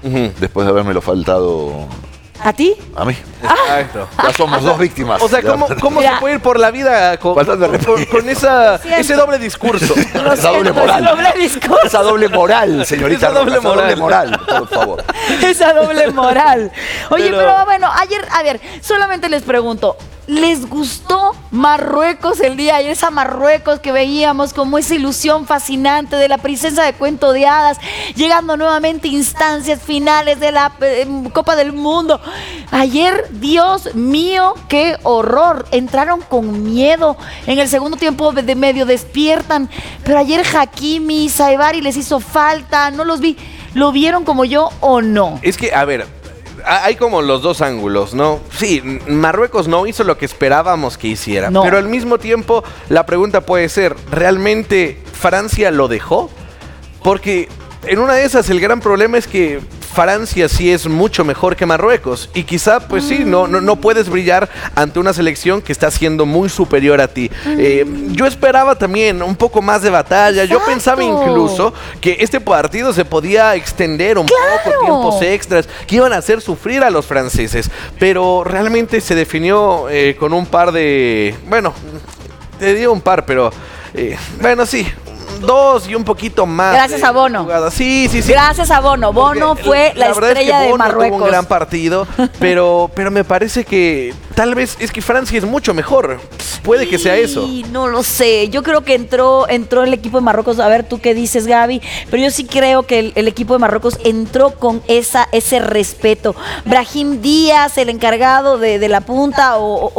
después de habérmelo faltado ¿A ti? a mí. Exacto. Ya somos dos víctimas. O sea, ¿cómo se puede ir por la vida con ese doble discurso? Esa doble moral. Ese doble discurso. Esa doble moral, señorita. Esa doble Roca, esa doble moral, por favor. Esa doble moral. Oye, pero bueno, ayer, a ver, solamente les pregunto, ¿les gustó Marruecos el día de ayer? Esa Marruecos que veíamos como esa ilusión fascinante de la princesa de cuento de hadas, llegando nuevamente a instancias finales de la Copa del Mundo. Ayer, Dios mío, qué horror. Entraron con miedo. En el segundo tiempo de medio despiertan. Pero ayer Hakimi, Saibari les hizo falta. No los vi. ¿Lo vieron como yo o no? Es que, a ver, hay como los dos ángulos, ¿no? Sí, Marruecos no hizo lo que esperábamos que hiciera, no. Pero al mismo tiempo la pregunta puede ser, ¿realmente Francia lo dejó? Porque en una de esas el gran problema es que Francia sí es mucho mejor que Marruecos y quizá, pues sí, no puedes brillar ante una selección que está siendo muy superior a ti. Yo esperaba también un poco más de batalla. Exacto. Yo pensaba incluso que este partido se podía extender un poco, tiempos extras, que iban a hacer sufrir a los franceses, pero realmente se definió con un par de... Bueno, te digo un par, pero... bueno, sí. 2 y un poquito más. Gracias a Bono. Sí. Gracias a Bono. Bono fue la verdad estrella es que de Bono Marruecos. tuvo un gran partido, pero me parece que tal vez es que Francia es mucho mejor. Puede que sea eso. Sí, no lo sé. Yo creo que entró el equipo de Marruecos. A ver, tú qué dices, Gaby. Pero yo sí creo que el equipo de Marruecos entró con ese respeto. Brahim Díaz, el encargado de la punta,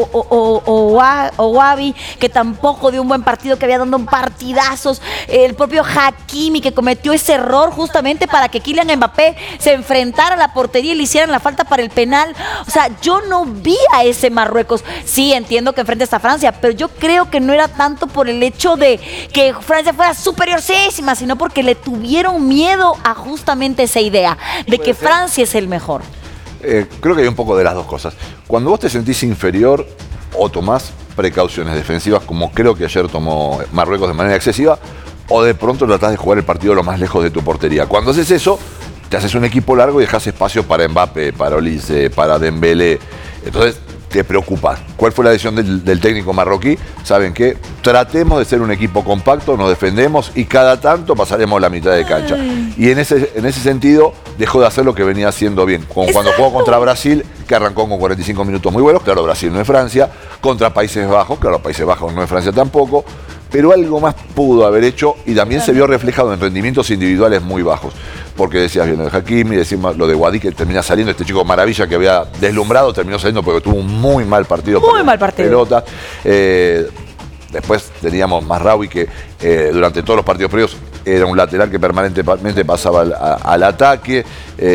o Wabi, que tampoco dio un buen partido, que había dado partidazos. El propio Hakimi, que cometió ese error justamente para que Kylian Mbappé se enfrentara a la portería y le hicieran la falta para el penal. O sea, yo no vi a ese Marruecos. Sí, entiendo que enfrente está Francia, pero yo creo que no era tanto por el hecho de que Francia fuera superiorísima, sino porque le tuvieron miedo a justamente esa idea de que Francia es el mejor. Creo que hay un poco de las dos cosas. Cuando vos te sentís inferior o tomás precauciones defensivas, como creo que ayer tomó Marruecos de manera excesiva, o de pronto tratás de jugar el partido lo más lejos de tu portería. Cuando haces eso, te haces un equipo largo y dejas espacio para Mbappé, para Olise, para Dembélé. Entonces te preocupas. ¿Cuál fue la decisión del técnico marroquí? ¿Saben qué? Tratemos de ser un equipo compacto, nos defendemos y cada tanto pasaremos la mitad de cancha. Y en ese sentido dejó de hacer lo que venía haciendo bien. Como cuando jugó contra Brasil, que arrancó con 45 minutos muy buenos. Claro, Brasil no es Francia. Contra Países Bajos, claro, Países Bajos no es Francia tampoco. Pero algo más pudo haber hecho y también se vio reflejado en rendimientos individuales muy bajos. Porque decías bien lo de Hakimi, decimos lo de Wadi, que termina saliendo, este chico maravilla que había deslumbrado, terminó saliendo porque tuvo un muy mal partido. Muy mal partido. Pelota. Después teníamos Mazraoui, que durante todos los partidos previos era un lateral que permanentemente pasaba al ataque.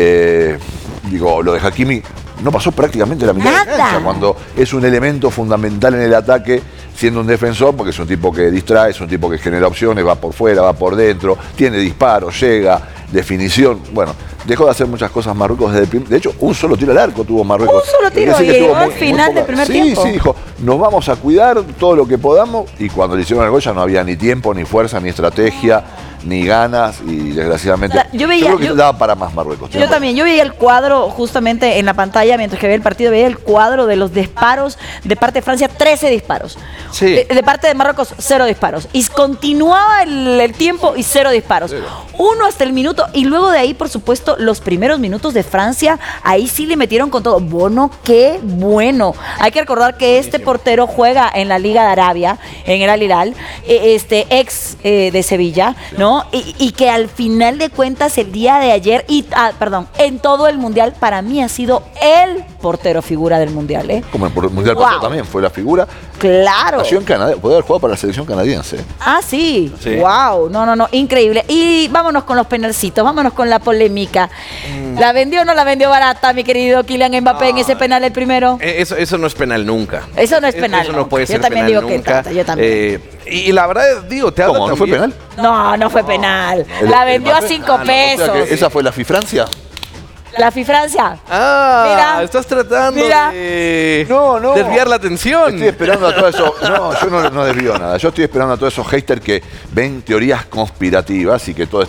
Lo de Hakimi no pasó prácticamente la mitad de cancha, cuando es un elemento fundamental en el ataque, siendo un defensor, porque es un tipo que distrae, es un tipo que genera opciones, va por fuera, va por dentro, tiene disparos, llega, definición. Bueno, dejó de hacer muchas cosas Marruecos de hecho, un solo tiro al arco tuvo Marruecos. Un solo tiro, y llegó al final del primer tiempo. Sí, dijo, nos vamos a cuidar todo lo que podamos, y cuando le hicieron el gol ya no había ni tiempo, ni fuerza, ni estrategia, ni ganas, y desgraciadamente yo creo que daba para más Marruecos. Yo también, yo veía el cuadro justamente en la pantalla mientras que veía el partido, veía el cuadro de los disparos de parte de Francia, 13 disparos. Sí. De parte de Marruecos, 0 disparos. Y continuaba el tiempo y 0 disparos. 1 hasta el minuto, y luego de ahí, por supuesto, los primeros minutos de Francia, ahí sí le metieron con todo. Bono, qué bueno. Hay que recordar que este portero juega en la Liga de Arabia, en el Al Hilal, ex de Sevilla, ¿no? Y que al final de cuentas el día de ayer, en todo el Mundial, para mí ha sido el portero figura del Mundial, ¿eh? Como el Mundial pasado también fue la figura. Claro. Nació en Canadá, puede haber jugado para la selección canadiense. Ah, sí. Wow, no, increíble. Y vámonos con los penalcitos, vámonos con la polémica. ¿La vendió o no la vendió barata, mi querido Kylian Mbappé, en ese penal el primero? Eso no es penal nunca. Eso no es penal. Eso no puede ser yo también penal digo nunca. Que yo también. Y la verdad, digo, te hablo ¿Cómo? ¿No fue penal? No fue penal. La vendió a 5 pesos. O sea que esa fue la FIFrancia. La FIFrancia. Mira, estás tratando de desviar la atención. Estoy esperando a todo eso. No, yo no desvío nada. Yo estoy esperando a todos esos haters que ven teorías conspirativas y que todo está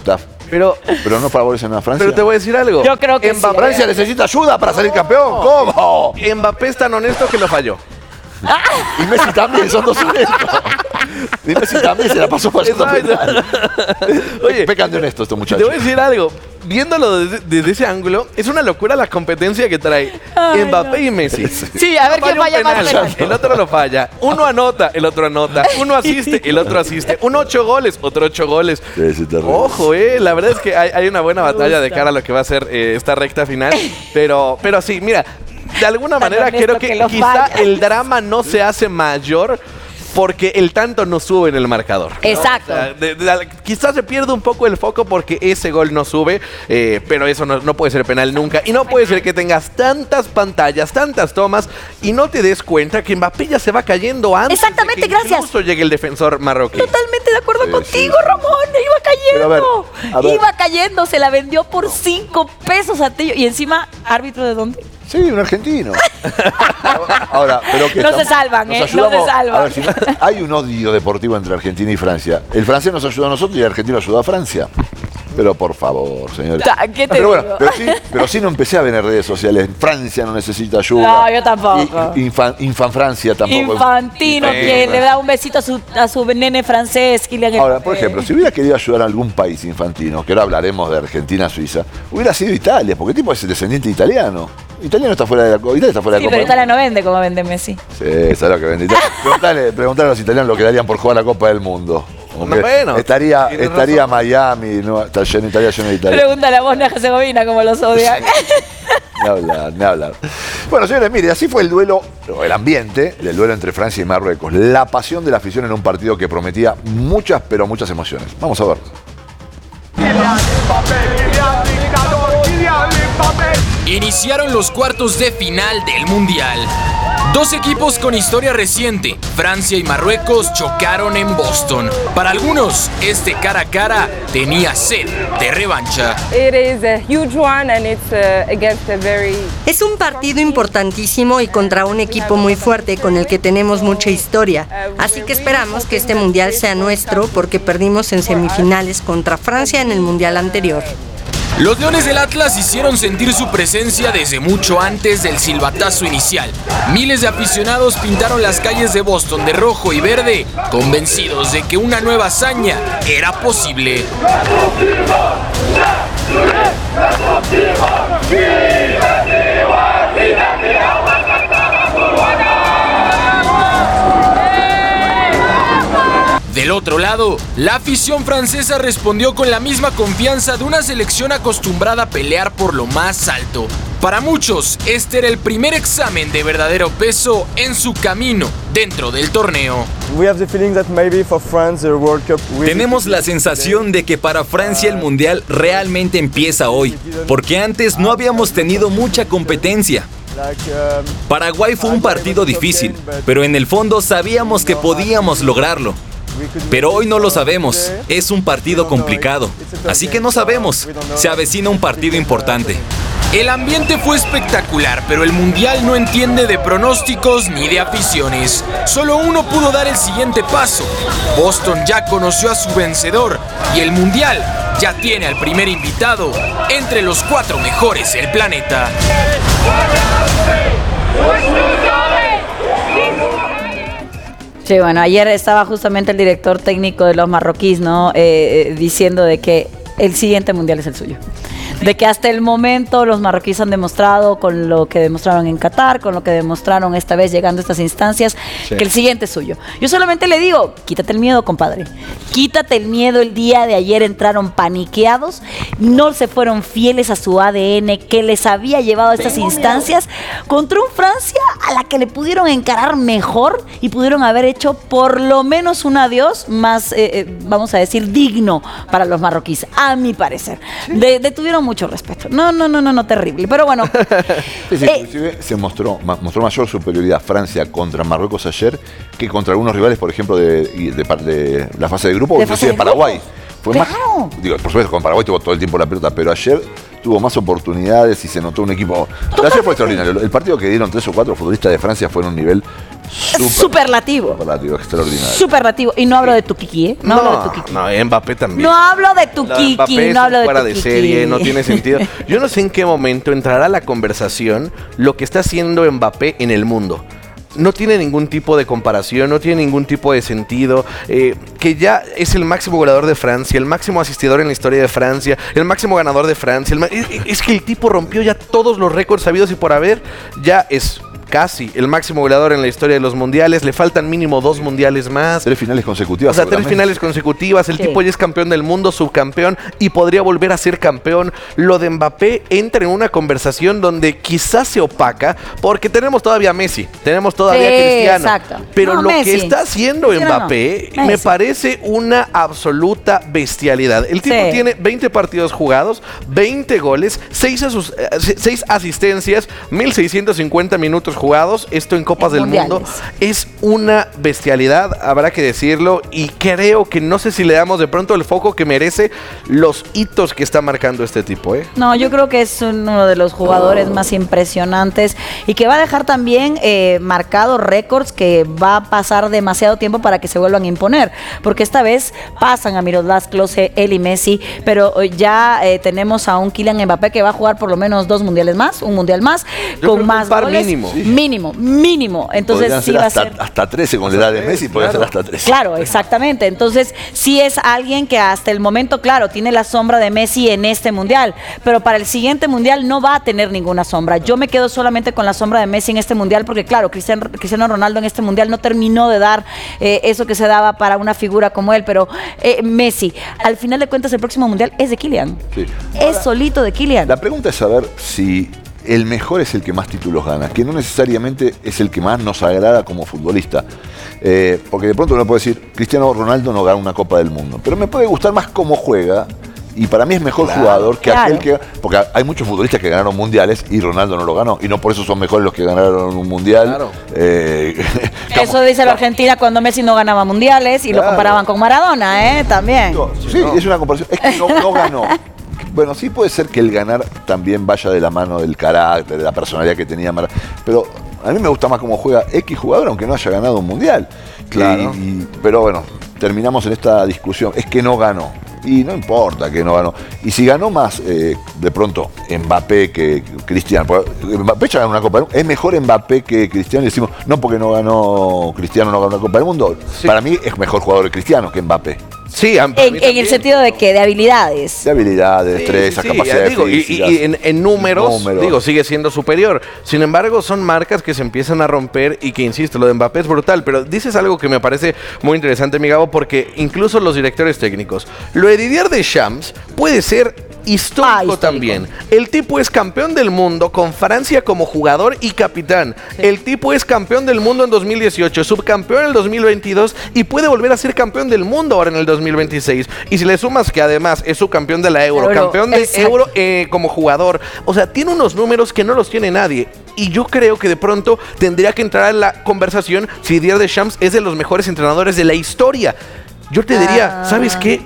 Pero no favorecen a Francia. Pero te voy a decir algo. Yo creo que sí. Francia necesita ayuda para salir campeón. ¿Cómo? Mbappé es tan honesto que lo falló. Y Messi también, son dos honestos. Y Messi también se la pasó fallando penal. Oye, pecan de honestos estos muchachos. Te voy a decir algo. Viéndolo desde ese ángulo, es una locura la competencia que trae Mbappé y Messi. Sí, a ver quién falla más penal. El otro lo falla. Uno anota, el otro anota. Uno asiste, el otro asiste. Uno 8 goles, otro 8 goles. Sí, Ojo, la verdad es que hay una buena batalla de cara a lo que va a ser esta recta final. Pero sí, mira, de alguna manera creo que quizá el drama no se hace mayor porque el tanto no sube en el marcador, ¿no? Exacto. O sea, quizás se pierde un poco el foco porque ese gol no sube, pero eso no puede ser penal nunca. Y no puede ser que tengas tantas pantallas, tantas tomas y no te des cuenta que Mbappé ya se va cayendo antes. Exactamente, de que gracias. incluso llegue el defensor marroquí. Totalmente de acuerdo contigo, sí. Ramón. Iba cayendo. A ver. Iba cayendo. Se la vendió por 5 pesos a Tello. Y encima, ¿árbitro de dónde? Sí, un argentino. Ahora, pero que No se salvan, no se salvan. A ver, si hay un odio deportivo entre Argentina y Francia. El francés nos ayuda a nosotros y el argentino ayuda a Francia. Pero por favor, señores. ¿Qué te pero digo? pero sí no empecé a ver en redes sociales. Francia no necesita ayuda. No, yo tampoco. Infan Francia tampoco. Infantino, que le da un besito a su nene francés. Ahora, por ejemplo, si hubiera querido ayudar a algún país infantino, que ahora hablaremos de Argentina, Suiza, hubiera sido Italia, porque el tipo es descendiente italiano. Italiano está fuera de la Copa. Italia está fuera de la Copa. Sí, pero Italia no vende como vende Messi. Sí, sabe lo que vende Italia. Preguntale a los italianos lo que darían por jugar la Copa del Mundo. Bueno, estaría Miami, no, está lleno de Italia. Pregúntale a Bosnia Herzegovina cómo los odian. Ni hablar. Bueno, señores, mire, así fue el duelo, el ambiente del duelo entre Francia y Marruecos. La pasión de la afición en un partido que prometía muchas, pero muchas emociones. Vamos a ver. Iniciaron los cuartos de final del Mundial. Dos equipos con historia reciente, Francia y Marruecos, chocaron en Boston. Para algunos, este cara a cara tenía sed de revancha. Es un partido importantísimo y contra un equipo muy fuerte con el que tenemos mucha historia. Así que esperamos que este Mundial sea nuestro porque perdimos en semifinales contra Francia en el Mundial anterior. Los Leones del Atlas hicieron sentir su presencia desde mucho antes del silbatazo inicial. Miles de aficionados pintaron las calles de Boston de rojo y verde, convencidos de que una nueva hazaña era posible. Del otro lado, la afición francesa respondió con la misma confianza de una selección acostumbrada a pelear por lo más alto. Para muchos, este era el primer examen de verdadero peso en su camino dentro del torneo. Tenemos la sensación de que para Francia el Mundial realmente empieza hoy, porque antes no habíamos tenido mucha competencia. Paraguay fue un partido difícil, pero en el fondo sabíamos que podíamos lograrlo. Pero hoy no lo sabemos, es un partido complicado, así que no sabemos, se avecina un partido importante. El ambiente fue espectacular, pero el Mundial no entiende de pronósticos ni de aficiones. Solo uno pudo dar el siguiente paso. Boston ya conoció a su vencedor y el Mundial ya tiene al primer invitado entre los 4 mejores del planeta. Sí, bueno, ayer estaba justamente el director técnico de los marroquíes, ¿no? Diciendo de que el siguiente mundial es el suyo. De que hasta el momento los marroquíes han demostrado, con lo que demostraron en Qatar, con lo que demostraron esta vez llegando a estas instancias, sí, que el siguiente es suyo. Yo solamente le digo, quítate el miedo, compadre. Quítate el miedo. El día de ayer entraron paniqueados, no se fueron fieles a su ADN que les había llevado a estas instancias contra un Francia a la que le pudieron encarar mejor y pudieron haber hecho por lo menos un adiós más, vamos a decir, digno para los marroquíes, a mi parecer. Tuvieron mucho respeto. No, terrible. Pero bueno. Sí, inclusive se mostró mayor superioridad Francia contra Marruecos ayer que contra algunos rivales, por ejemplo, de la fase de grupo, o inclusive de Paraguay. Fue claro. Más, digo, por supuesto, con Paraguay tuvo todo el tiempo la pelota, pero ayer tuvo más oportunidades y se notó un equipo. Ayer fue extraordinario. El partido que dieron 3 o 4 futbolistas de Francia fue en un nivel Superlativo. Superlativo, extraordinario. Superlativo. Y no hablo de tu Kiki, ¿eh? No hablo de tu Kiki. No, Mbappé también. No hablo de tu Lo de Mbappé Kiki, es no hablo de fuera tu de Kiki. serie, no tiene sentido. Yo no sé en qué momento entrará a la conversación lo que está haciendo Mbappé en el mundo. No tiene ningún tipo de comparación, no tiene ningún tipo de sentido. Que ya es el máximo goleador de Francia, el máximo asistidor en la historia de Francia, el máximo ganador de Francia. Es que el tipo rompió ya todos los récords sabidos y por haber. Ya es casi el máximo goleador en la historia de los mundiales. Le faltan mínimo 2 mundiales más. 3 finales consecutivas. O sea, 3 finales consecutivas. El tipo ya es campeón del mundo, subcampeón y podría volver a ser campeón. Lo de Mbappé entra en una conversación donde quizás se opaca porque tenemos todavía a Messi, tenemos todavía a Cristiano. Exacto. Pero No, lo Messi. que está haciendo Cristiano Mbappé no. me Messi. parece una absoluta bestialidad. El tipo Sí. tiene 20 partidos jugados, 20 goles, 6 asistencias, 1650 minutos jugados. Esto en Copas del Mundiales. Mundo es una bestialidad, habrá que decirlo, y creo que no sé si le damos de pronto el foco que merece los hitos que está marcando este tipo, ¿eh? No, yo creo que es uno de los jugadores más impresionantes y que va a dejar también marcados récords que va a pasar demasiado tiempo para que se vuelvan a imponer, porque esta vez pasan a Miroslav Klose, él y Messi, pero ya tenemos a un Kylian Mbappé que va a jugar por lo menos 2 mundiales más, un mundial más, Yo con creo que más un par goles. mínimo. Mínimo. Entonces Podrían sí ser va a ser... hasta 13 con la edad de Messi, podría ser hasta 13. Claro, exactamente. Entonces, sí es alguien que hasta el momento, claro, tiene la sombra de Messi en este mundial, pero para el siguiente mundial no va a tener ninguna sombra. Yo me quedo solamente con la sombra de Messi en este mundial porque, claro, Cristiano Ronaldo en este mundial no terminó de dar eso que se daba para una figura como él, pero Messi, al final de cuentas, el próximo mundial es de Kylian. Sí. Es solito de Kylian. La pregunta es saber si el mejor es el que más títulos gana, que no necesariamente es el que más nos agrada como futbolista. Porque de pronto uno puede decir, Cristiano Ronaldo no gana una Copa del Mundo, pero me puede gustar más cómo juega. Y para mí es mejor jugador que aquel que... Porque hay muchos futbolistas que ganaron mundiales y Ronaldo no lo ganó. Y no por eso son mejores los que ganaron un mundial. Claro. Eso dice la Argentina cuando Messi no ganaba mundiales y lo comparaban con Maradona, también. Sí, es una comparación. Es que no ganó. Bueno, sí puede ser que el ganar también vaya de la mano del carácter, de la personalidad que tenía Maradona. Pero a mí me gusta más cómo juega X jugador, aunque no haya ganado un mundial. Claro. Pero bueno, terminamos en esta discusión. Es que no ganó. Y no importa que no ganó. Y si ganó más, de pronto, Mbappé que Cristiano. Mbappé ya ganó una Copa del Mundo. Es mejor Mbappé que Cristiano. Y decimos, no porque no ganó Cristiano, no ganó una Copa del Mundo. Sí. Para mí es mejor jugador de Cristiano que Mbappé. Sí, En el sentido de que de habilidades. De habilidades, destrezas, capacidades físicas. Y en números, digo, sigue siendo superior. Sin embargo, son marcas que se empiezan a romper y que, insisto, lo de Mbappé es brutal. Pero dices algo que me parece muy interesante, mi Gabo, porque incluso los directores técnicos, lo de Didier Deschamps puede ser histórico, histórico también. El tipo es campeón del mundo con Francia como jugador y capitán. Sí. El tipo es campeón del mundo en 2018, subcampeón en el 2022 y puede volver a ser campeón del mundo ahora en el 2026. Y si le sumas que además es subcampeón de la Euro, campeón de Euro como jugador, o sea, tiene unos números que no los tiene nadie. Y yo creo que de pronto tendría que entrar en la conversación si Didier Deschamps es de los mejores entrenadores de la historia. Yo te diría, ¿sabes qué?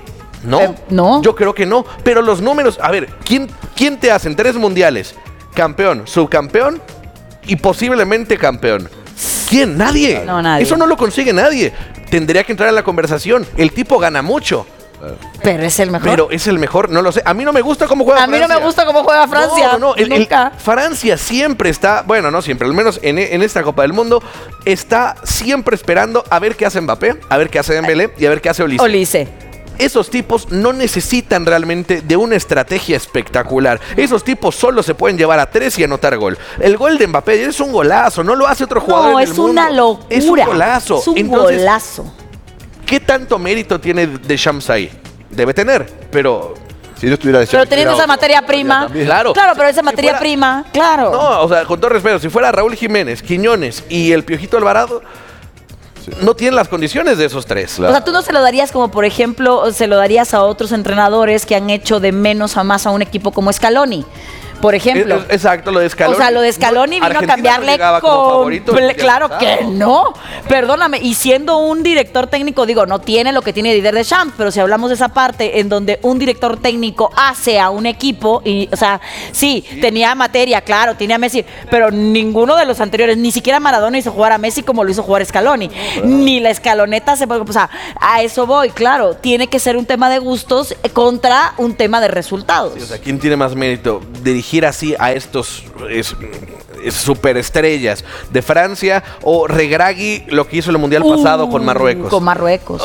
No, yo creo que no. Pero los números, a ver, ¿quién te hacen 3 mundiales? Campeón, subcampeón y posiblemente campeón. ¿Quién? Nadie. No, nadie. Eso no lo consigue nadie. Tendría que entrar en la conversación. El tipo gana mucho. Pero es el mejor. Pero es el mejor, no lo sé. A mí no me gusta cómo juega Francia. A mí no me gusta cómo juega Francia. No. Francia siempre está, bueno, no siempre, al menos en esta Copa del Mundo, está siempre esperando a ver qué hace Mbappé, a ver qué hace Dembélé y a ver qué hace Olise. Esos tipos no necesitan realmente de una estrategia espectacular. Esos tipos solo se pueden llevar a 3 y anotar gol. El gol de Mbappé es un golazo, no lo hace otro jugador en el mundo. No, es una locura. Es un golazo. Es un golazo. ¿Qué tanto mérito tiene Deschamps ahí? Debe tener, pero... Si no estuviera pero teniendo esa materia prima. Claro, pero esa materia prima, claro. No, o sea, con todo respeto, si fuera Raúl Jiménez, Quiñones y el Piojito Alvarado... Sí. No tienen las condiciones de esos 3. Claro. O sea, tú no se lo darías como, por ejemplo, se lo darías a otros entrenadores que han hecho de menos a más a un equipo como Scaloni. por ejemplo. Exacto, lo de Scaloni. O sea, lo de Scaloni vino a cambiarle claro que no. Perdóname, y siendo un director técnico, digo, no tiene lo que tiene Didier Deschamps, pero si hablamos de esa parte en donde un director técnico hace a un equipo, y, o sea, sí, tenía materia, claro, tenía a Messi, pero ninguno de los anteriores, ni siquiera Maradona hizo jugar a Messi como lo hizo jugar Scaloni. Ni la escaloneta se puede, o sea, a eso voy, claro, tiene que ser un tema de gustos contra un tema de resultados. Sí, o sea, ¿quién tiene más mérito? Dirigir así a estos superestrellas de Francia o Regragui lo que hizo el Mundial pasado con Marruecos. Con Marruecos.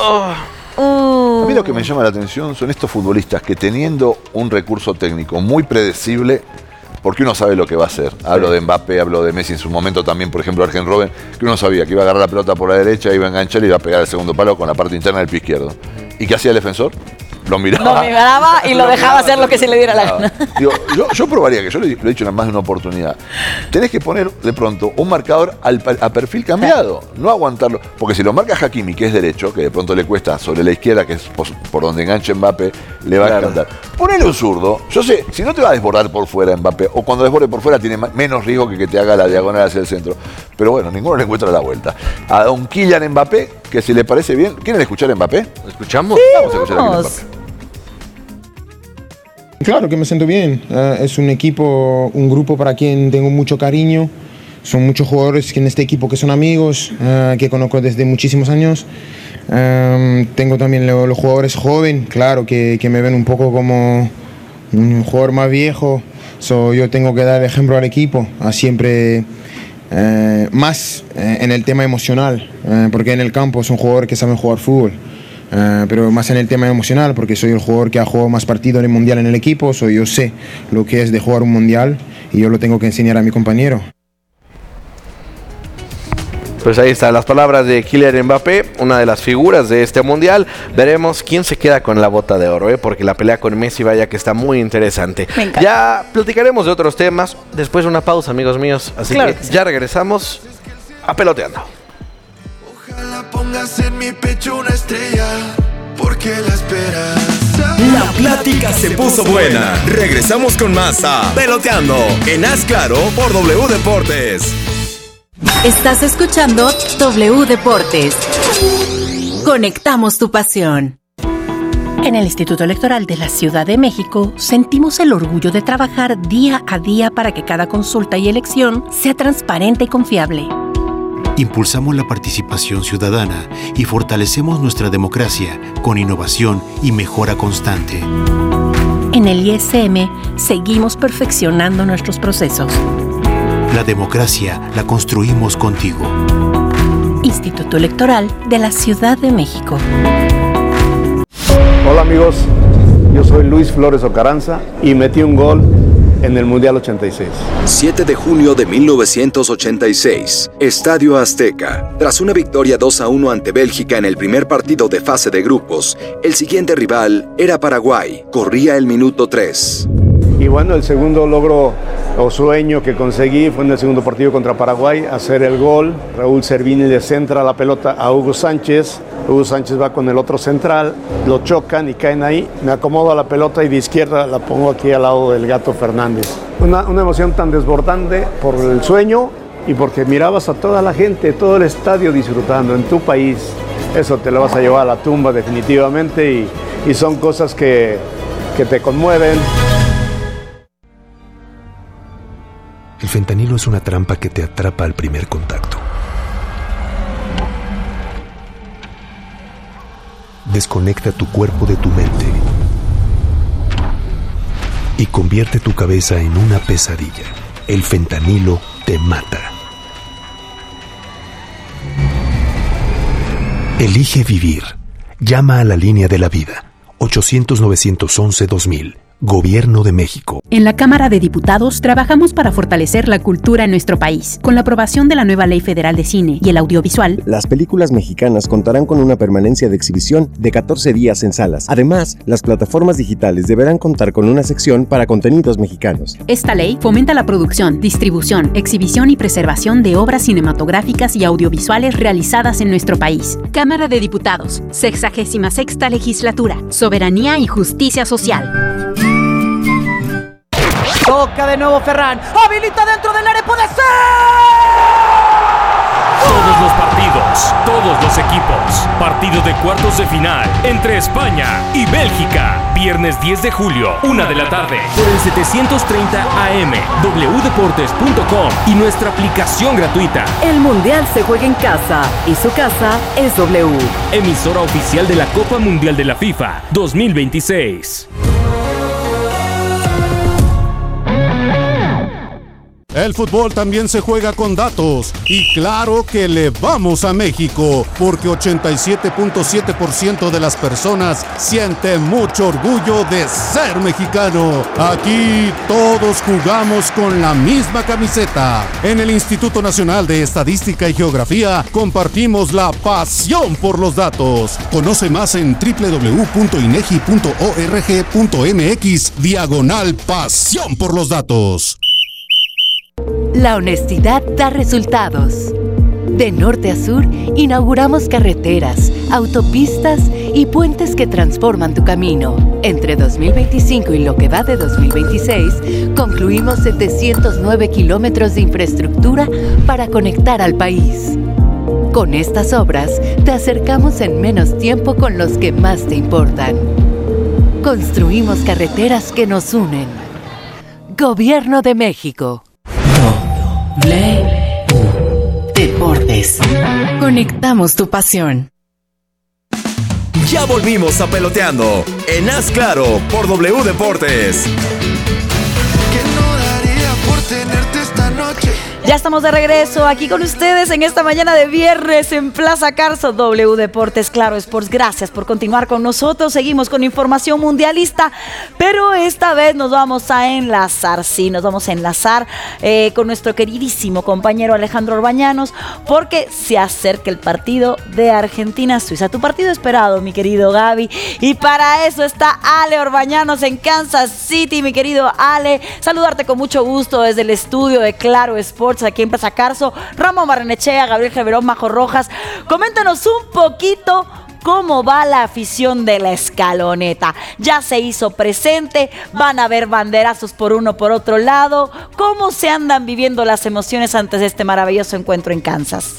A mí lo que me llama la atención son estos futbolistas que teniendo un recurso técnico muy predecible, porque uno sabe lo que va a hacer. Hablo de Mbappé, hablo de Messi en su momento también, por ejemplo, Arjen Robben, que uno sabía que iba a agarrar la pelota por la derecha, iba a enganchar y iba a pegar el segundo palo con la parte interna del pie izquierdo. ¿Y qué hacía el defensor? Lo miraba y lo dejaba hacer lo que se le diera la gana. Digo, yo probaría, que yo lo he dicho en más de una oportunidad, tenés que poner de pronto un marcador a perfil cambiado, no aguantarlo, porque si lo marca Hakimi, que es derecho, que de pronto le cuesta sobre la izquierda, que es por donde enganche Mbappé, le va a encantar. Ponele un zurdo, yo sé, si no te va a desbordar por fuera Mbappé, o cuando desborde por fuera tiene menos riesgo que te haga la diagonal hacia el centro, pero bueno, ninguno le encuentra la vuelta. A don Kylian Mbappé, que si le parece bien, ¿quieren escuchar a Mbappé? ¿Lo escuchamos? Sí, vamos a escuchar a Kylian Mbappé. Claro que me siento bien, es un equipo, un grupo para quien tengo mucho cariño, son muchos jugadores en este equipo que son amigos, que conozco desde muchísimos años, tengo también los jugadores jóvenes, claro, que me ven un poco como un jugador más viejo, yo tengo que dar ejemplo al equipo, a siempre más en el tema emocional, porque en el campo son jugadores que saben jugar fútbol. Pero más en el tema emocional, porque soy el jugador que ha jugado más partidos en el Mundial en el equipo, yo sé lo que es de jugar un Mundial y yo lo tengo que enseñar a mi compañero. Pues ahí están las palabras de Kylian Mbappé, una de las figuras de este Mundial. Veremos quién se queda con la bota de oro, porque la pelea con Messi, vaya que está muy interesante. Ya platicaremos de otros temas después de una pausa, amigos míos, así claro que ya regresamos a Peloteando. Pongas en mi pecho una estrella, porque la esperas. La plática se puso buena. Regresamos con más a Peloteando en Haz Claro por W Deportes. Estás escuchando W Deportes. Conectamos tu pasión. En el Instituto Electoral de la Ciudad de México sentimos el orgullo de trabajar día a día para que cada consulta y elección sea transparente y confiable. Impulsamos la participación ciudadana y fortalecemos nuestra democracia con innovación y mejora constante. En el ISM seguimos perfeccionando nuestros procesos. La democracia la construimos contigo. Instituto Electoral de la Ciudad de México. Hola amigos, yo soy Luis Flores Ocaranza y metí un gol en el Mundial 86. 7 de junio de 1986, Estadio Azteca. Tras una victoria 2-1 ante Bélgica en el primer partido de fase de grupos, el siguiente rival era Paraguay. Corría el minuto 3. Y bueno, el segundo logro o sueño que conseguí fue en el segundo partido contra Paraguay, hacer el gol. Raúl Servini le centra la pelota a Hugo Sánchez. Hugo Sánchez va con el otro central, lo chocan y caen ahí. Me acomodo a la pelota y de izquierda la pongo aquí al lado del Gato Fernández. Una emoción tan desbordante por el sueño y porque mirabas a toda la gente, todo el estadio disfrutando en tu país. Eso te lo vas a llevar a la tumba definitivamente y son cosas que te conmueven. El fentanilo es una trampa que te atrapa al primer contacto. Desconecta tu cuerpo de tu mente y convierte tu cabeza en una pesadilla. El fentanilo te mata. Elige vivir. Llama a la línea de la vida. 800-911-2000. Gobierno de México. En la Cámara de Diputados trabajamos para fortalecer la cultura en nuestro país. Con la aprobación de la nueva Ley Federal de Cine y el Audiovisual, las películas mexicanas contarán con una permanencia de exhibición de 14 días en salas. Además, las plataformas digitales deberán contar con una sección para contenidos mexicanos. Esta ley fomenta la producción, distribución, exhibición y preservación de obras cinematográficas y audiovisuales realizadas en nuestro país. Cámara de Diputados, 66ª Legislatura, Soberanía y Justicia Social. Toca de nuevo Ferran. Habilita dentro del área. ¡Puede ser! Todos los partidos, todos los equipos. Partido de cuartos de final entre España y Bélgica. Viernes 10 de julio, 1 de la tarde. Por el 730 AM, wdeportes.com y nuestra aplicación gratuita. El Mundial se juega en casa y su casa es W. Emisora oficial de la Copa Mundial de la FIFA 2026. El fútbol también se juega con datos y claro que le vamos a México porque 87.7% de las personas sienten mucho orgullo de ser mexicano. Aquí todos jugamos con la misma camiseta. En el Instituto Nacional de Estadística y Geografía compartimos la pasión por los datos. Conoce más en www.inegi.org.mx/pasión por los datos. La honestidad da resultados. De norte a sur, inauguramos carreteras, autopistas y puentes que transforman tu camino. Entre 2025 y lo que va de 2026, concluimos 709 kilómetros de infraestructura para conectar al país. Con estas obras, te acercamos en menos tiempo con los que más te importan. Construimos carreteras que nos unen. Gobierno de México. Deportes. Conectamos tu pasión. Ya volvimos a Peloteando en Haz Claro por W Deportes. Que no daría por tenerte esta noche. Ya estamos de regreso aquí con ustedes en esta mañana de viernes en Plaza Carso, W Deportes, Claro Sports. Gracias por continuar con nosotros. Seguimos con información mundialista, pero esta vez nos vamos a enlazar, con nuestro queridísimo compañero Alejandro Orbañanos, porque se acerca el partido de Argentina-Suiza, tu partido esperado, mi querido Gaby. Y para eso está Ale Orbañanos en Kansas City, mi querido Ale. Saludarte con mucho gusto desde el estudio de Claro Sports aquí en Plaza Carso. Ramón Barrenechea, Gabriel Geverón, Majo Rojas. Coméntanos un poquito cómo va la afición de la Escaloneta. Ya se hizo presente, van a haber banderazos por uno por otro lado. ¿Cómo se andan viviendo las emociones antes de este maravilloso encuentro en Kansas?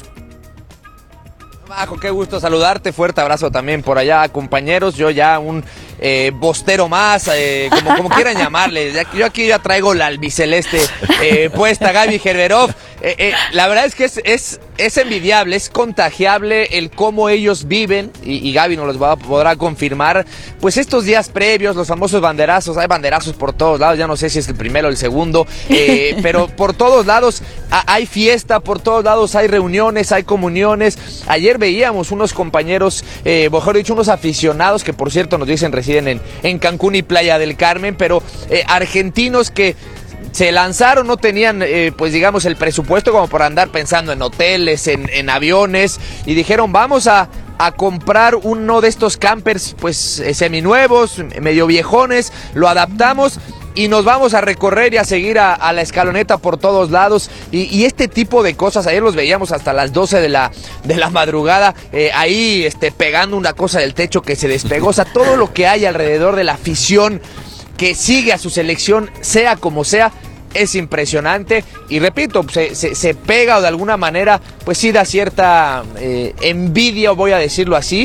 Majo, qué gusto saludarte, fuerte abrazo también por allá, compañeros. Yo ya un bostero más, como quieran llamarle. Yo aquí ya traigo la albiceleste puesta, Gaby Gerberov. La verdad es que es envidiable, es contagiable el cómo ellos viven, y Gaby nos los podrá confirmar, pues estos días previos, los famosos banderazos. Hay banderazos por todos lados, ya no sé si es el primero o el segundo, pero por todos lados hay fiesta, por todos lados hay reuniones, hay comuniones. Ayer veíamos unos compañeros, mejor dicho, unos aficionados que por cierto nos dicen residen en Cancún y Playa del Carmen, pero argentinos que se lanzaron, no tenían pues digamos el presupuesto como para andar pensando en hoteles, en aviones, y dijeron vamos a comprar uno de estos campers pues seminuevos, medio viejones, lo adaptamos y nos vamos a recorrer y a seguir a la Escaloneta por todos lados, y este tipo de cosas. Ayer los veíamos hasta las 12 de la madrugada, ahí pegando una cosa del techo que se despegó. O sea, todo lo que hay alrededor de la afición que sigue a su selección, sea como sea, es impresionante. Y repito, se pega, o de alguna manera pues sí da cierta envidia, voy a decirlo así,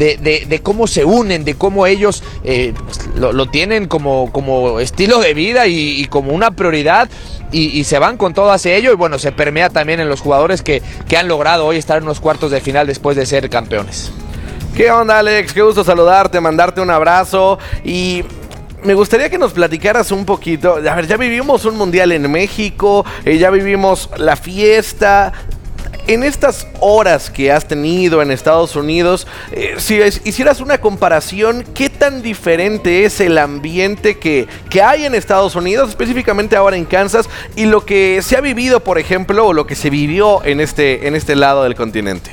de cómo se unen, de cómo ellos pues, lo tienen como estilo de vida y como una prioridad, y se van con todo hacia ello. Y bueno, se permea también en los jugadores que han logrado hoy estar en los cuartos de final después de ser campeones. ¿Qué onda, Alex? Qué gusto saludarte, mandarte un abrazo, y me gustaría que nos platicaras un poquito. A ver, ya vivimos un mundial en México, ya vivimos la fiesta. En estas horas que has tenido en Estados Unidos, si hicieras una comparación, ¿qué tan diferente es el ambiente que hay en Estados Unidos, específicamente ahora en Kansas, y lo que se ha vivido, por ejemplo, o lo que se vivió en este lado del continente?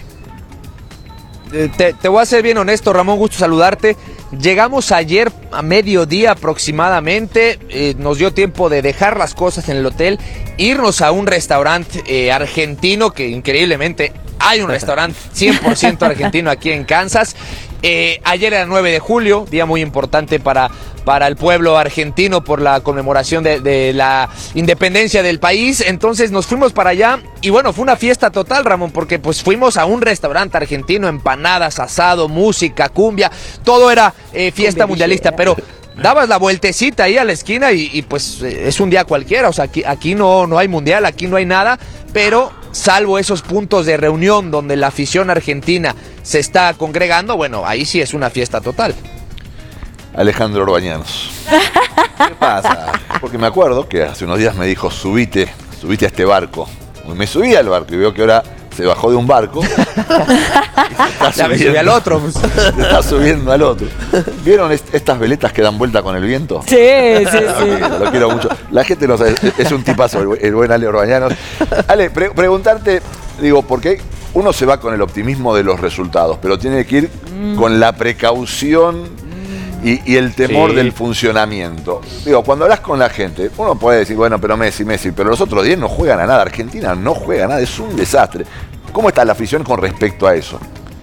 Te voy a ser bien honesto, Ramón, gusto saludarte. Llegamos ayer a mediodía aproximadamente, nos dio tiempo de dejar las cosas en el hotel, irnos a un restaurante argentino, que increíblemente hay un restaurante 100% argentino aquí en Kansas. Ayer era 9 de julio, día muy importante para para el pueblo argentino por la conmemoración de la independencia del país. Entonces nos fuimos para allá y bueno, fue una fiesta total, Ramón, porque pues fuimos a un restaurante argentino, empanadas, asado, música, cumbia, todo era fiesta mundialista, pero dabas la vueltecita ahí a la esquina y pues es un día cualquiera, o sea, aquí no hay mundial, aquí no hay nada, pero salvo esos puntos de reunión donde la afición argentina se está congregando, bueno, ahí sí es una fiesta total. Alejandro Orbañanos. ¿Qué pasa? Porque me acuerdo que hace unos días me dijo, subite a este barco. Me subí al barco y veo que ahora se bajó de un barco. Ya me subí al otro. Se está subiendo al otro. ¿Vieron estas veletas que dan vuelta con el viento? Sí. Lo quiero mucho. La gente lo sabe, es un tipazo el buen Ale Orbañanos. Ale, preguntarte, digo, porque uno se va con el optimismo de los resultados, pero tiene que ir con la precaución y el temor del funcionamiento. Digo, cuando hablas con la gente, uno puede decir, bueno, pero Messi, pero los otros 10 no juegan a nada. Argentina no juega a nada, es un desastre. ¿Cómo está la afición con respecto a eso?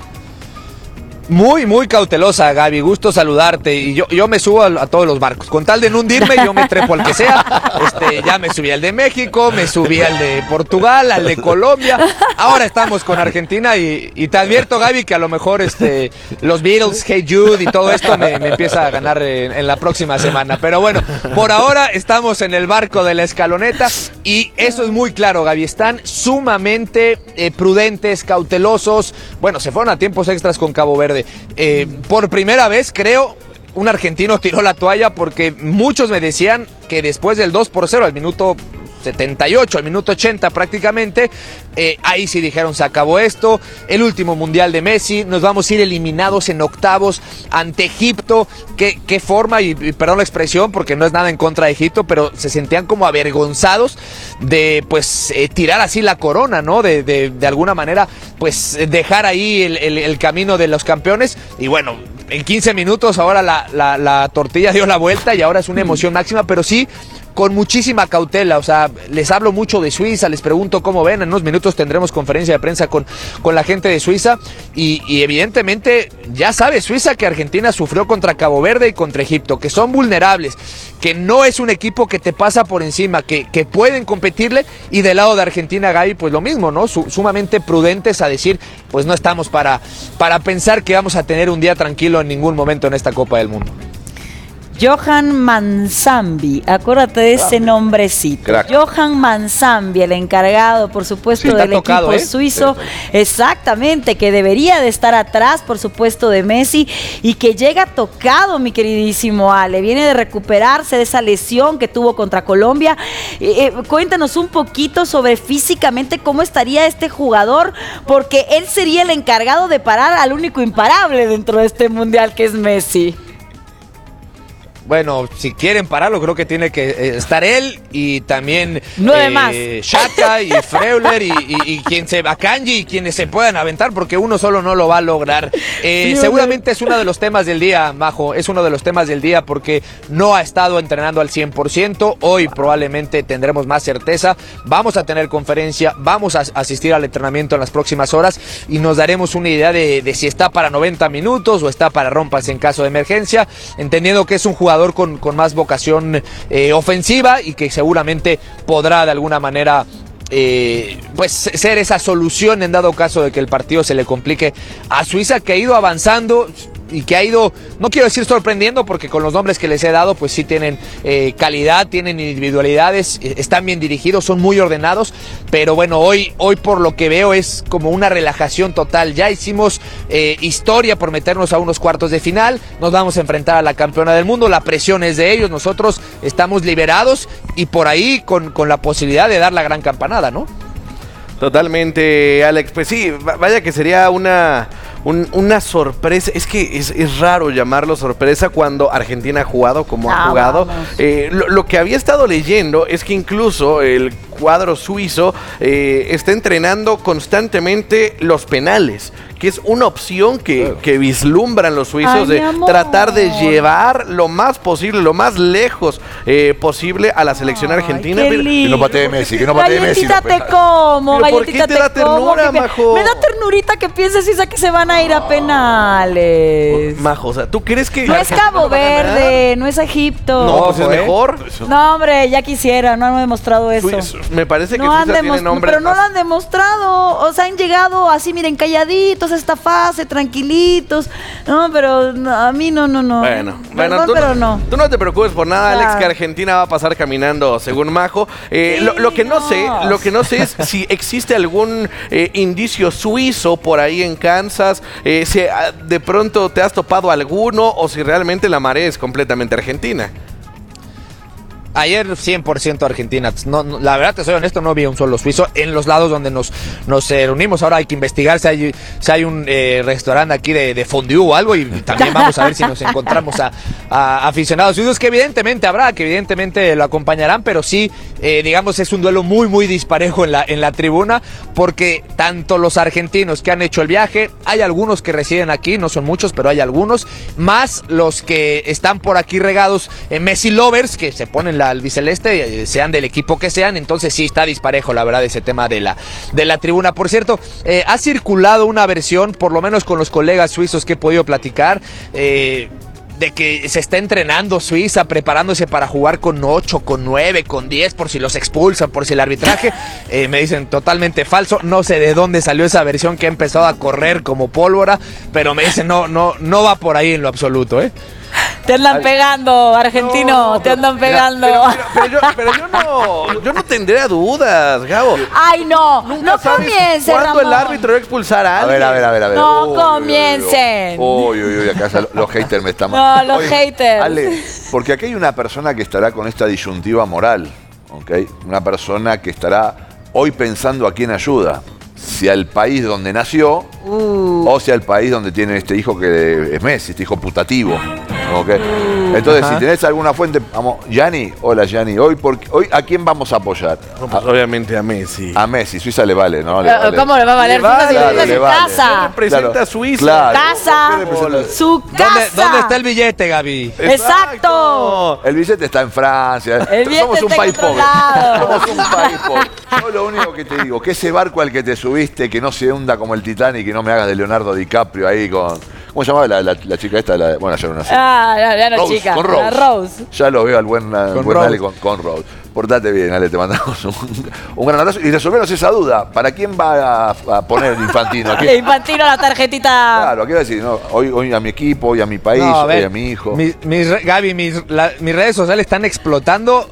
Muy, muy cautelosa, Gaby. Gusto saludarte. Y yo me subo a todos los barcos. Con tal de no hundirme, yo me trepo al que sea. Ya me subí al de México, me subí al de Portugal, al de Colombia. Ahora estamos con Argentina y te advierto, Gaby, que a lo mejor los Beatles, Hey Jude y todo esto me empieza a ganar en la próxima semana. Pero bueno, por ahora estamos en el barco de la escaloneta y eso es muy claro, Gaby. Están sumamente prudentes, cautelosos. Bueno, se fueron a tiempos extras con Cabo Verde. Por primera vez, creo, un argentino tiró la toalla porque muchos me decían que después del 2-0 al minuto 78, al minuto 80 prácticamente, ahí sí dijeron se acabó esto, el último mundial de Messi, nos vamos a ir eliminados en octavos ante Egipto. Qué forma, y perdón la expresión porque no es nada en contra de Egipto, pero se sentían como avergonzados de pues tirar así la corona, ¿no? De alguna manera pues dejar ahí el camino de los campeones. Y bueno, en 15 minutos ahora la tortilla dio la vuelta y ahora es una emoción máxima, pero sí con muchísima cautela. O sea, les hablo mucho de Suiza, les pregunto cómo ven, en unos minutos tendremos conferencia de prensa con la gente de Suiza y evidentemente ya sabe Suiza que Argentina sufrió contra Cabo Verde y contra Egipto, que son vulnerables, que no es un equipo que te pasa por encima, que pueden competirle, y del lado de Argentina, Gaby, pues lo mismo, ¿no? Sumamente prudentes a decir, pues no estamos para pensar que vamos a tener un día tranquilo en ningún momento en esta Copa del Mundo. Johan Manzambi, acuérdate de ese nombrecito. Crack. Johan Manzambi, el encargado, por supuesto, del equipo suizo. Exactamente, que debería de estar atrás, por supuesto, de Messi, y que llega tocado, mi queridísimo Ale. Viene de recuperarse de esa lesión que tuvo contra Colombia. Cuéntanos un poquito sobre físicamente cómo estaría este jugador, porque él sería el encargado de parar al único imparable dentro de este mundial, que es Messi. Bueno, si quieren pararlo, creo que tiene que estar él y también Xhaka y Freuler y quien se Akanji y quienes se puedan aventar, porque uno solo no lo va a lograr. Seguramente es uno de los temas del día, Majo, es uno de los temas del día porque no ha estado entrenando al 100%. Hoy probablemente tendremos más certeza. Vamos a tener conferencia, vamos a asistir al entrenamiento en las próximas horas y nos daremos una idea de si está para 90 minutos o está para rompas en caso de emergencia, entendiendo que es un jugador con más vocación ofensiva y que seguramente podrá de alguna manera pues ser esa solución en dado caso de que el partido se le complique a Suiza, que ha ido avanzando y que ha ido, no quiero decir sorprendiendo, porque con los nombres que les he dado, pues sí tienen calidad, tienen individualidades, están bien dirigidos, son muy ordenados, pero bueno, hoy por lo que veo es como una relajación total. Ya hicimos historia por meternos a unos cuartos de final, nos vamos a enfrentar a la campeona del mundo, la presión es de ellos, nosotros estamos liberados y por ahí con la posibilidad de dar la gran campanada, ¿no? Totalmente, Alex. Pues sí, vaya que sería una sorpresa. Es que es raro llamarlo sorpresa cuando Argentina ha jugado como ha jugado. Lo que había estado leyendo es que incluso el cuadro suizo está entrenando constantemente los penales, que es una opción que vislumbran los suizos. Ay, de mi amor. tratar de llevar lo más posible, lo más lejos posible a la selección argentina. qué Pero- lindo. Que no patee Messi, que no patee Messi. Galletita te como, ¿Pero por galletita qué te da como, ternura, que Majo? me da ternurita que pienses, Isa, que se van a ir a penales. Majo, o sea, ¿tú crees que No es Argentina Cabo va a ganar? Verde, no es Egipto. No, pues es mejor. No, hombre, ya quisiera, no han demostrado eso. Me parece que No han Suiza tiene nombre. pero no lo han demostrado. O sea, han llegado así, miren, calladitos a esta fase, tranquilitos. No, pero no, a mí no. Bueno, Perdón, tú, pero no. Tú no te preocupes por nada, Alex, Claro. que Argentina va a pasar caminando según Majo. Lo que no sé es si existe algún indicio suizo por ahí en Kansas, si de pronto te has topado alguno o si realmente la marea es completamente argentina. Ayer 100% Argentina. No, la verdad, te soy honesto, no vi un solo suizo en los lados donde nos reunimos. Ahora hay que investigar si hay un restaurante aquí de fondue o algo, y también vamos a ver si nos encontramos a aficionados suizos, que evidentemente habrá, que evidentemente lo acompañarán, pero sí, digamos, es un duelo muy, muy disparejo en la tribuna, porque tanto los argentinos que han hecho el viaje, hay algunos que residen aquí, no son muchos, pero hay algunos, más los que están por aquí regados, Messi lovers, que se ponen la albiceleste, sean del equipo que sean. Entonces sí está disparejo, la verdad, ese tema de la tribuna. Por cierto, ha circulado una versión, por lo menos con los colegas suizos que he podido platicar, de que se está entrenando Suiza, preparándose para jugar con 8, con 9, con 10, por si los expulsan, por si el arbitraje. Me dicen totalmente falso. No sé de dónde salió esa versión que ha empezado a correr como pólvora, pero me dicen no va por ahí en lo absoluto, ¿eh? Te andan pegando, argentino, te andan pegando. Pero yo no tendría dudas, Gabo. Ay, no comiencen, ¿Cuándo el Ramón. árbitro va a expulsar a A alguien? ver. No comiencen. Uy, acá ya los haters me están No, los haters. Ale, porque aquí hay una persona que estará con esta disyuntiva moral, ¿ok? Una persona que estará hoy pensando a quién ayuda. Si al país donde nació o si al país donde tiene este hijo que es Messi, este hijo putativo. ¿Ok? Entonces, si tenés alguna fuente, vamos, Gianni, hola Gianni, hoy ¿a quién vamos a apoyar? Pues obviamente a Messi. A Messi, Suiza le vale, ¿no? Le vale. ¿Cómo le va a valer? Suiza le su vale. casa. Representa a Suiza. Claro. Casa. Su casa. ¿Dónde está el billete, Gaby? Exacto. El billete está en Francia. El billete Somos un está en país otro pobre. lado. Somos un país pobre. Yo lo único que te digo, que ese barco al que te subiste, que no se hunda como el Titanic, y no me hagas de Leonardo DiCaprio ahí con... ¿Cómo se llamaba la chica esta? Bueno, ya era una Ya no, Rose, chica. con La Rose. Ya lo veo al buen Rose. Ale con Rose. Portate bien, Ale, te mandamos un gran abrazo. Y resolvernos esa duda. ¿Para quién va a poner Infantino? ¿A quién? Infantino la tarjetita. Claro, ¿qué va a decir? No, hoy a mi equipo, hoy a mi país, No, a ver, hoy a mi hijo. Gaby, mis redes sociales están explotando.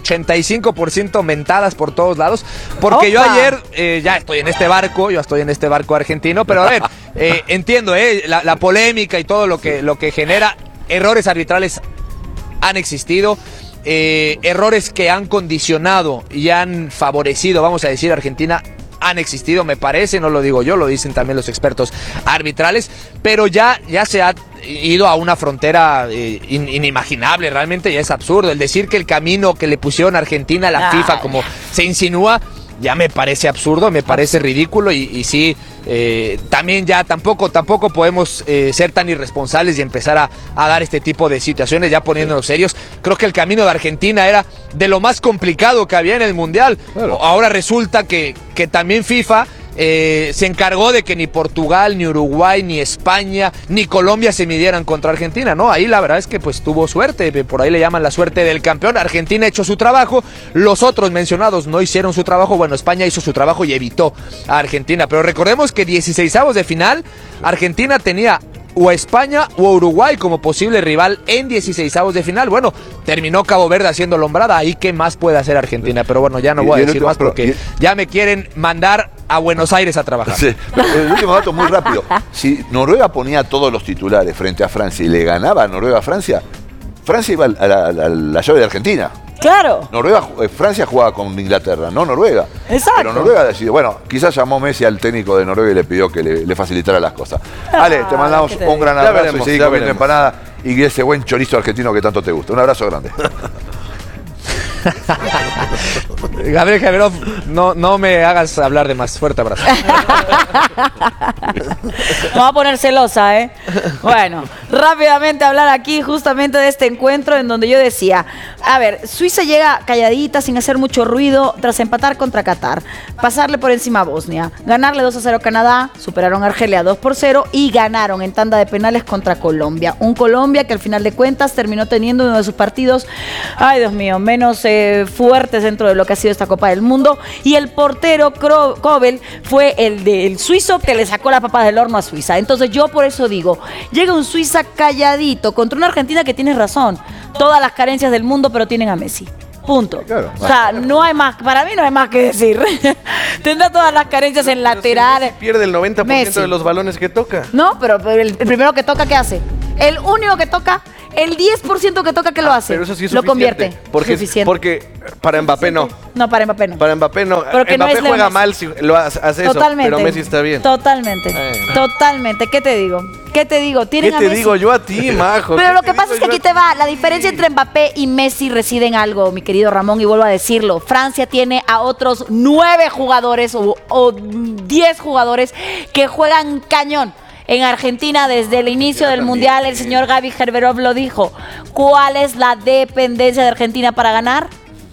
85% mentadas por todos lados, porque yo ¡Opa! ayer ya estoy en este barco argentino, pero a ver, entiendo la polémica y todo lo que genera. Errores arbitrales han existido, errores que han condicionado y han favorecido, vamos a decir, a Argentina, han existido, me parece, no lo digo yo, lo dicen también los expertos arbitrales, pero ya se ha ido a una frontera inimaginable, realmente ya es absurdo. El decir que el camino que le pusieron a Argentina a la FIFA, como se insinúa, ya me parece absurdo, me parece ridículo y sí, también ya tampoco podemos ser tan irresponsables y empezar a dar este tipo de situaciones, ya poniéndonos serios. Creo que el camino de Argentina era de lo más complicado que había en el Mundial. Claro. Ahora resulta que también FIFA se encargó de que ni Portugal, ni Uruguay, ni España, ni Colombia se midieran contra Argentina, ¿no? Ahí la verdad es que pues tuvo suerte, por ahí le llaman la suerte del campeón. Argentina ha hecho su trabajo, los otros mencionados no hicieron su trabajo. Bueno, España hizo su trabajo y evitó a Argentina, pero recordemos que 16avos de final, Argentina tenía o a España o a Uruguay como posible rival en 16avos de final. Bueno, terminó Cabo Verde haciendo lombrada, ahí qué más puede hacer Argentina, pero bueno, ya no voy a decir más porque ya me quieren mandar a Buenos Aires a trabajar. Sí. El último dato muy rápido. Si Noruega ponía todos los titulares frente a Francia y le ganaba a Noruega a Francia, Francia iba a la llave de Argentina. Claro. Francia jugaba con Inglaterra, no Noruega. Exacto. Pero Noruega decidió, bueno, quizás llamó Messi al técnico de Noruega y le pidió que le facilitara las cosas. Ale, te mandamos un gran abrazo y seguí comiendo empanada y ese buen chorizo argentino que tanto te gusta. Un abrazo grande. Gabriel Javerov, no me hagas hablar de más. Fuerte abrazo. Me va a poner celosa, ¿eh? Bueno, rápidamente hablar aquí justamente de este encuentro en donde yo decía, a ver, Suiza llega calladita, sin hacer mucho ruido, tras empatar contra Qatar, pasarle por encima a Bosnia, ganarle 2-0 a Canadá, superaron a Argelia 2-0 y ganaron en tanda de penales contra Colombia. Un Colombia que al final de cuentas terminó teniendo uno de sus partidos, ay Dios mío, menos fuertes dentro de lo que ha sido esta Copa del Mundo, y el portero Kobel fue el del suizo que le sacó la papa del horno a Suiza. Entonces yo por eso digo, llega un Suiza calladito contra una Argentina que tiene razón, todas las carencias del mundo, pero tienen a Messi. Punto. Claro. O sea, no hay más, para mí no hay más que decir. Tendrá todas las carencias en laterales. Si pierde el 90% Messi. de los balones que toca. No, pero el primero que toca, ¿qué hace? El único que toca, el 10% que toca, ¿qué lo hace? Pero eso sí es lo suficiente. convierte. Porque para Mbappé no. No, para Mbappé no. Para Mbappé no. Porque Mbappé no es juega Messi. mal si lo hace Totalmente. eso, pero Messi está bien. Totalmente. ¿Qué te digo? ¿Qué te digo? ¿Qué te digo yo a ti, majo? Pero lo que pasa es que aquí te va. La diferencia entre Mbappé y Messi reside en algo, mi querido Ramón, y vuelvo a decirlo. Francia tiene a otros 9 jugadores o 10 jugadores que juegan cañón. En Argentina, desde el inicio del Mundial, el señor Gaby Gerberov lo dijo. ¿Cuál es la dependencia de Argentina para ganar?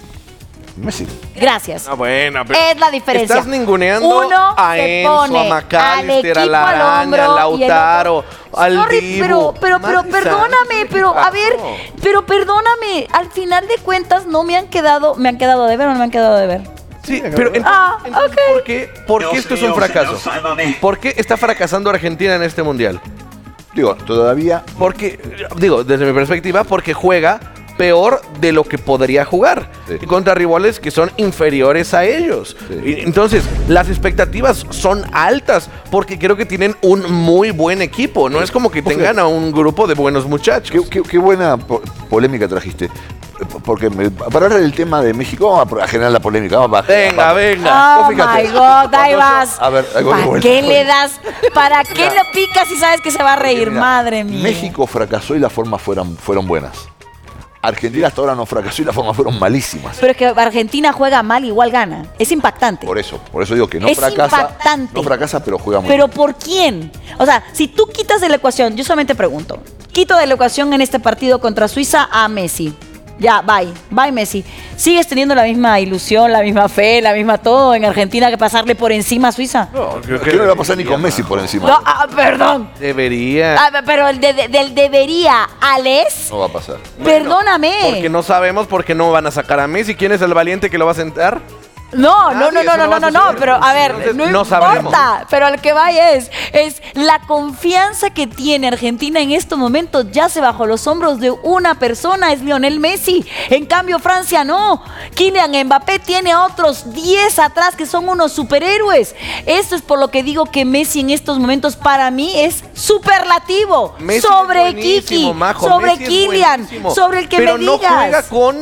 Messi. Gracias. Bueno, pero es la diferencia. Estás ninguneando Uno a se Enzo, pone a McAllister, a al Laraña, equipo al a hombro y el Lautaro, al Sorry, Dibu. pero perdóname, pero a ver, pero perdóname, al final de cuentas no me han quedado de ver o no me han quedado de ver. Sí, pero entonces, ¿por qué esto es un fracaso? ¿Por qué está fracasando Argentina en este mundial? Digo, todavía. Porque, desde mi perspectiva, porque juega peor de lo que podría jugar contra rivales que son inferiores a ellos. Entonces, las expectativas son altas porque creo que tienen un muy buen equipo. No es como que tengan a un grupo de buenos muchachos. Qué buena polémica trajiste. Porque para hablar del tema de México, vamos a generar la polémica. Venga. Oh my God, ahí vas. A ver, ¿Para qué le das? ¿Para qué lo picas si sabes que se va a reír? Mira, madre mía. México fracasó y las formas fueron buenas. Argentina hasta ahora no fracasó y las formas fueron malísimas. Pero es que Argentina juega mal, igual gana. Es impactante. Por eso digo que no es fracasa. Impactante. No fracasa, pero juega muy ¿Pero bien. por quién? O sea, si tú quitas de la ecuación, yo solamente pregunto, quito de la ecuación en este partido contra Suiza a Messi. Ya, bye Messi. ¿Sigues teniendo la misma ilusión, la misma fe, la misma todo en Argentina que pasarle por encima a Suiza? No, creo que no le va a pasar ni con Messi por encima. No, perdón. Debería. Pero del debería, ¿Ales? No va a pasar. Perdóname. Porque no sabemos por qué no van a sacar a Messi. ¿Quién es el valiente que lo va a sentar? No, suceder. pero a ver, Entonces, no no importa, sabremos. pero al que vaya es la confianza que tiene Argentina en estos momentos yace bajo los hombros de una persona, es Lionel Messi. En cambio, Francia no. Kylian Mbappé tiene a otros 10 atrás que son unos superhéroes. Esto es por lo que digo que Messi en estos momentos para mí es superlativo. Messi sobre es buenísimo, Kiki, majo, sobre Messi es Kylian, buenísimo. sobre el que pero me no digas. juega con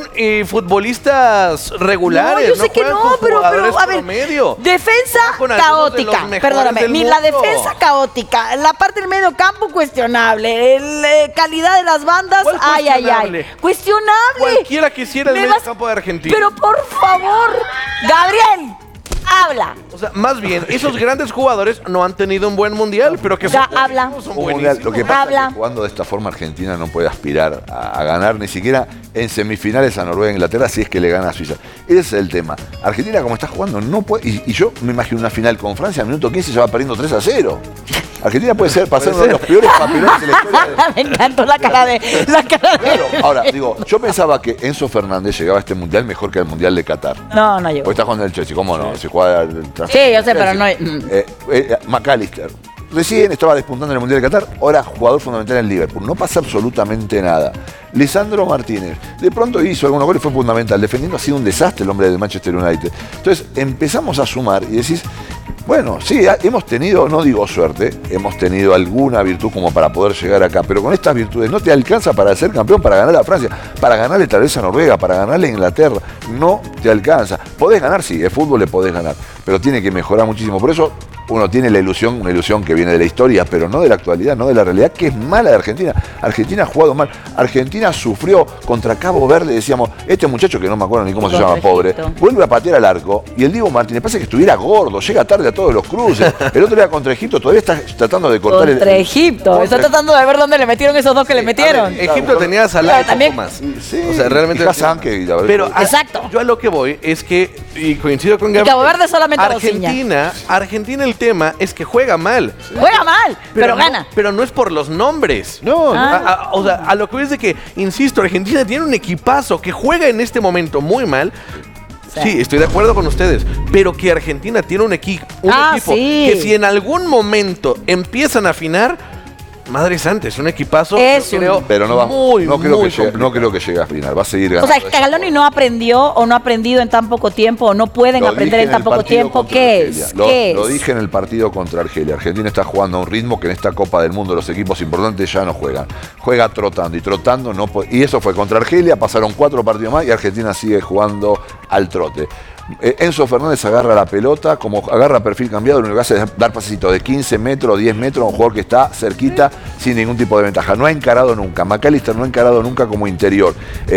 futbolistas regulares. No, yo sé que juega no, con pero jugadores a ver, promedio. defensa Con algunos de los caótica, mejores perdóname, del la mundo. defensa caótica, la parte del medio campo cuestionable, calidad de las bandas, ¿Cuál cuestionable? Cuestionable. Cualquiera quisiera el Me medio vas- campo de Argentina. Pero por favor, Gabriel, habla. O sea, más bien, esos grandes jugadores no han tenido un buen mundial, pero que Ya, son habla. buenísimos, son Un mundial, buenísimos. lo que pasa Habla. es que jugando de esta forma Argentina no puede aspirar a ganar ni siquiera en semifinales a Noruega e Inglaterra si es que le gana a Suiza. Ese es el tema. Argentina como está jugando no puede, y yo me imagino una final con Francia, al minuto 15 se va perdiendo 3-0. Argentina puede pasar uno de los peores papelones de la historia. Me encantó la cara de... Claro, ahora, digo, yo pensaba que Enzo Fernández llegaba a este mundial mejor que al mundial de Qatar. No llegó. Porque está jugando el Chelsea, ¿cómo no? Se juega Sí, yo sé, pero no... McAllister. Recién estaba despuntando en el Mundial de Qatar, ahora jugador fundamental en Liverpool. No pasa absolutamente nada. Lisandro Martínez, de pronto hizo algunos goles, fue fundamental. Defendiendo ha sido un desastre el hombre del Manchester United. Entonces empezamos a sumar y decís, Bueno, sí, hemos tenido, no digo suerte, hemos tenido alguna virtud como para poder llegar acá, pero con estas virtudes no te alcanza para ser campeón, para ganarle a Francia, para ganarle tal vez a Noruega, para ganarle a Inglaterra, no te alcanza. Podés ganar, sí, el fútbol le podés ganar, pero tiene que mejorar muchísimo. Por eso uno tiene la ilusión, una ilusión que viene de la historia, pero no de la actualidad, no de la realidad, que es mala de Argentina. Argentina ha jugado mal. Argentina sufrió contra Cabo Verde, decíamos, este muchacho que no me acuerdo ni cómo se llama, pobre, vuelve a patear al arco y el Diego Martínez parece que estuviera gordo, llega tarde a todos los cruces. El otro día contra Egipto todavía está tratando de cortar contra Egipto, está tratando de ver dónde le metieron esos dos que le metieron. Ver, Egipto tenía Salah un poco más. Sí, o sea, realmente. Pero exacto. Yo a lo que voy es que, y coincido con Gabriel, Cabo Verde solamente Argentina el tema es que juega mal. Juega mal, pero gana. Pero no es por los nombres. No, o sea, a lo que voy es de que, insisto, Argentina tiene un equipazo que juega en este momento muy mal. Sí, estoy de acuerdo con ustedes, pero que Argentina tiene un equipo que si en algún momento empiezan a afinar, madre santa, es un equipazo, creo, pero no creo que llegue a final, va a seguir ganando. O sea, Scaloni no aprendió o no ha aprendido en tan poco tiempo o no pueden aprender en tan poco tiempo. ¿Qué es? Lo dije en el partido contra Argelia. Argentina está jugando a un ritmo que en esta Copa del Mundo los equipos importantes ya no juegan. Juega trotando y trotando no puede, y eso fue contra Argelia, pasaron 4 partidos más y Argentina sigue jugando al trote. Enzo Fernández agarra la pelota, como agarra perfil cambiado, lo único que hace es dar pasecitos de 15 metros, 10 metros a un jugador que está cerquita sin ningún tipo de ventaja. No ha encarado nunca, McAllister no ha encarado nunca como interior.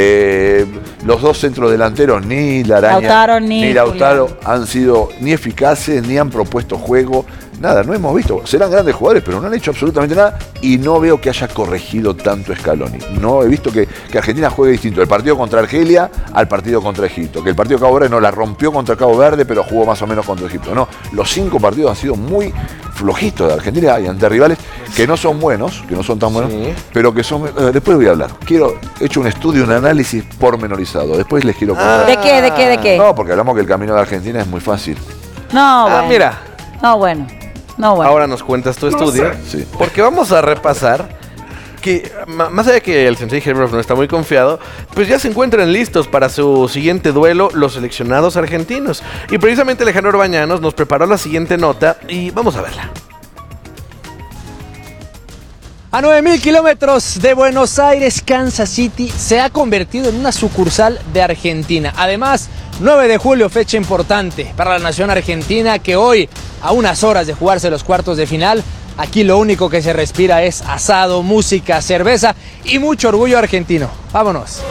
Los dos centros delanteros, ni Laraña ni Lautaro, han sido ni eficaces, ni han propuesto juego. Nada, no hemos visto. Serán grandes jugadores, pero no han hecho absolutamente nada y no veo que haya corregido tanto Scaloni. No he visto que Argentina juegue distinto. El partido contra Argelia al partido contra Egipto. Que el partido Cabo Verde no la rompió contra Cabo Verde, pero jugó más o menos contra Egipto. No, los 5 partidos han sido muy flojitos de Argentina y ante rivales que no son buenos, que no son tan buenos, pero que son... después voy a hablar. He hecho un estudio, un análisis pormenorizado. Después les quiero contar. ¿De qué? No, porque hablamos que el camino de Argentina es muy fácil. No, bueno. Mira. No, bueno. Ahora nos cuentas tu estudio, porque vamos a repasar que, más allá de que el Sensei Herbert no está muy confiado, pues ya se encuentran listos para su siguiente duelo los seleccionados argentinos. Y precisamente Alejandro Orbañanos nos preparó la siguiente nota y vamos a verla. A 9.000 kilómetros de Buenos Aires, Kansas City se ha convertido en una sucursal de Argentina. Además, 9 de julio, fecha importante para la nación argentina que hoy, a unas horas de jugarse los cuartos de final, aquí lo único que se respira es asado, música, cerveza y mucho orgullo argentino. Vámonos.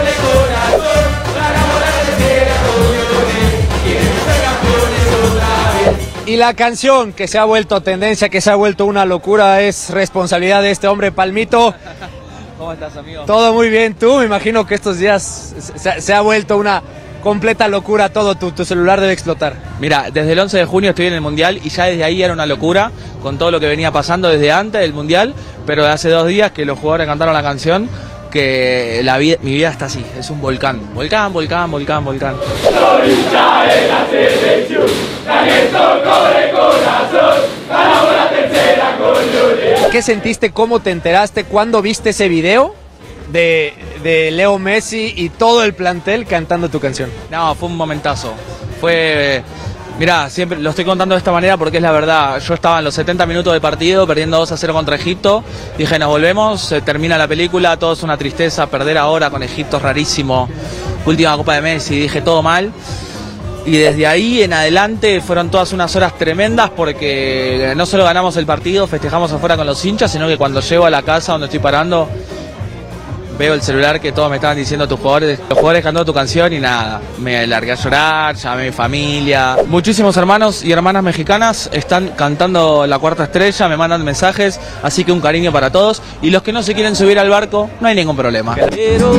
Y la canción que se ha vuelto tendencia, que se ha vuelto una locura, es responsabilidad de este hombre, Palmito. ¿Cómo estás, amigo? Todo muy bien, tú. Me imagino que estos días se ha vuelto una completa locura todo, tu celular debe explotar. Mira, desde el 11 de junio estoy en el Mundial y ya desde ahí era una locura con todo lo que venía pasando desde antes del Mundial, pero hace 2 días que los jugadores cantaron la canción, que mi vida está así, es un volcán. Volcán. ¿Qué sentiste? ¿Cómo te enteraste? ¿Cuándo viste ese video de Leo Messi y todo el plantel cantando tu canción? No, fue un momentazo. Mirá, siempre lo estoy contando de esta manera porque es la verdad. Yo estaba en los 70 minutos de partido, perdiendo 2-0 contra Egipto. Dije, nos volvemos, se termina la película, todo es una tristeza. Perder ahora con Egipto es rarísimo. Última Copa de Messi, dije todo mal. Y desde ahí en adelante fueron todas unas horas tremendas porque no solo ganamos el partido, festejamos afuera con los hinchas, sino que cuando llego a la casa donde estoy parando, veo el celular que todos me estaban diciendo los jugadores cantando tu canción y nada, me largué a llorar, llamé a mi familia. Muchísimos hermanos y hermanas mexicanas están cantando La Cuarta Estrella, me mandan mensajes, así que un cariño para todos. Y los que no se quieren subir al barco, no hay ningún problema. Pero